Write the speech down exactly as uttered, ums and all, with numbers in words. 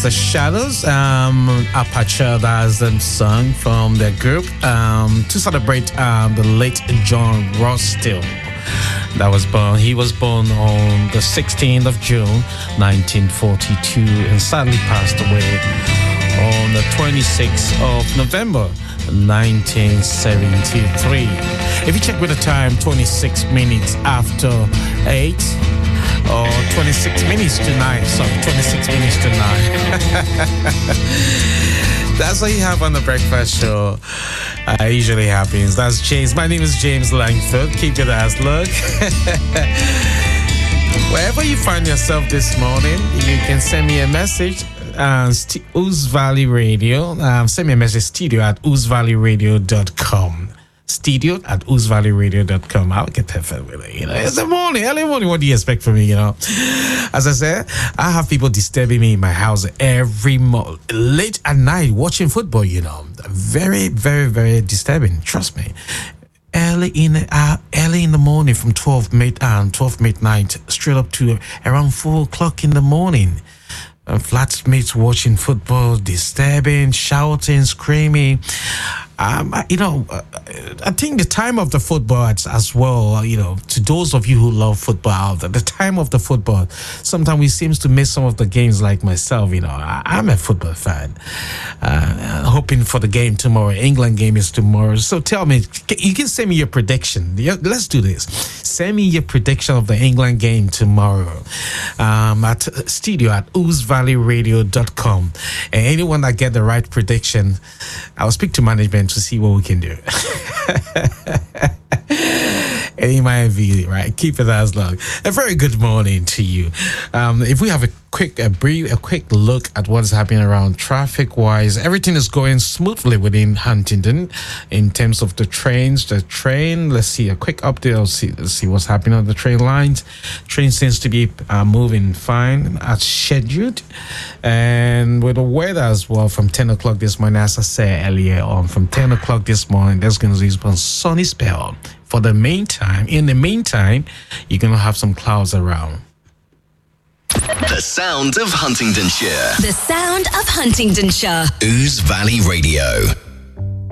The Shadows, um, Apache, that's the song from their group, um, to celebrate um, the late John Ross Steele. That was born. He was born on the sixteenth of June, nineteen forty-two, and sadly passed away on the twenty-sixth of November, nineteen seventy-three. If you check with the time, twenty-six minutes after eight. Or twenty-six minutes to nine. Sorry, twenty-six minutes to nine. That's what you have on the breakfast show. Uh, usually happens. That's James. My name is James Langford. Keep your eyes look. Wherever you find yourself this morning, you can send me a message. Uh, St- Ooze Valley Radio. Um, send me a message, studio at ooze valley radio dot com. Studio at ooze valley radio dot com. I'll get perfect with it. You know, it's the morning, early morning. What do you expect from me? You know, as I said, I have people disturbing me in my house every mo- late at night watching football. You know, very, very, very disturbing. Trust me. Early in the, uh, early in the morning, from twelve mid um, twelve midnight straight up to around four o'clock in the morning. Uh, flatmates watching football, disturbing, shouting, screaming. Um, you know, uh, I think the time of the football as, as well, you know, to those of you who love football, the, the time of the football, sometimes we seems to miss some of the games like myself, you know. I, I'm a football fan. Uh, hoping for the game tomorrow. England game is tomorrow. So tell me, you can send me your prediction. Let's do this. Send me your prediction of the England game tomorrow um, at studio at ooze valley radio dot com. And anyone that get the right prediction, I'll speak to management to see what we can do. Any might be right. Keep it as long. A very good morning to you. Um, if we have a quick, a brief, a quick look at what is happening around traffic-wise, everything is going smoothly within Huntington in terms of the trains. The train, let's see a quick update. Let's see, let's see what's happening on the train lines. Train seems to be uh, moving fine as scheduled, and with the weather as well. From ten o'clock this morning, as I said earlier on, from ten o'clock this morning, there's going to be a sunny spell. For the meantime, in the meantime, you're going to have some clouds around. The sound of Huntingdonshire. The sound of Huntingdonshire. Ooze Valley Radio.